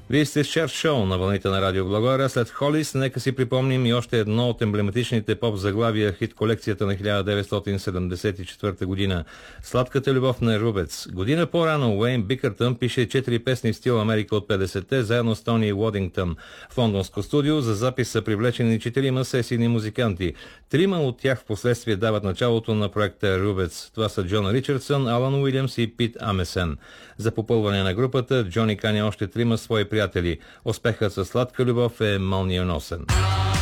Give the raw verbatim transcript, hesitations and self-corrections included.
Вие сте с Чарт Шоу на вълните на Радио Благоевград. След Холис, нека си припомним и още едно от емблематичните поп заглавия хит колекцията на хиляда деветстотин седемдесет и четвърта година. Сладката любов на Рубец. Година по-рано Уейн Бикъртън пише четири песни в стил Америка от петдесетте, заедно с Тони Уодингтън. В лондонско студио за запис са привлечени четирима сесийни музиканти. Трима от тях в последствие дават началото на проекта Рубец. Това са Джон Ричардсън, Алан Уилямс и Пит Амесен. За попълване на групата Джони кани още трима свои приятели. Успехът със Сладка любов е мълниеносен.